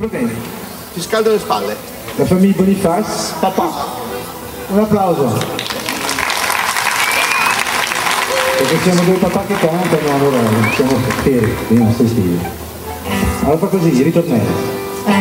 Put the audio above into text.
Va bene. Ti scaldo le spalle. La famiglia Bonifaz, papà. Un applauso. Perché siamo due papà che cantano, allora siamo fieri, non sei stili. Allora fa così, ritornello.